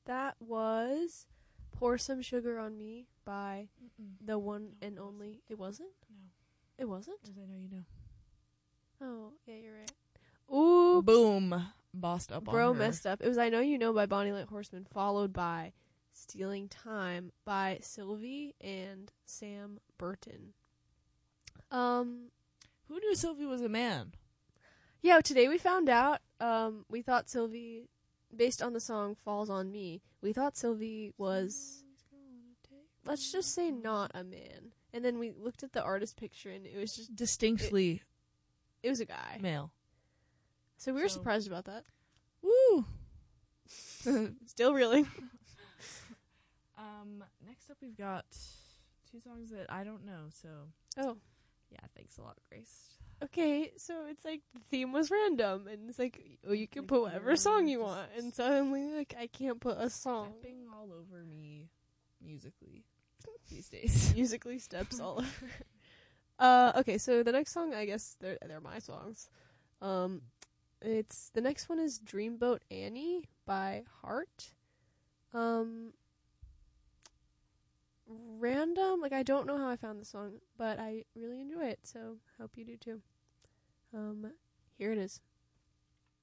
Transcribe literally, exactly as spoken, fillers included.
that was Pour Some Sugar on Me by Mm-mm. the one no, and it only. Wasn't. It wasn't? No. It wasn't? As I know you know. Oh, yeah, you're right. Ooh. Boom. Bossed up Bro on her. messed up. It was I Know You Know by Bonnie Light Horseman, followed by Stealing Time by Sylvie and Sam Burton. Um, Who knew Sylvie was a man? Yeah, today we found out. Um, we thought Sylvie, based on the song Falls on Me, we thought Sylvie was, let's just say, not a man. And then we looked at the artist picture and it was just distinctly it, it was a guy. Male. So we were so, surprised about that. Woo! Still reeling. um, next up we've got two songs that I don't know, so. Oh. Yeah, thanks a lot, Grace. Okay, so it's like the theme was random, and it's like, oh, you can like put whatever song you want, and suddenly, like, I can't put a song. Stepping all over me musically these days. Musically steps all over. Uh, okay, so the next song, I guess they're they're my songs. Um, it's the next one is Dreamboat Annie by Heart. Um, random, like I don't know how I found the song, but I really enjoy it, so hope you do too. Um, here it is.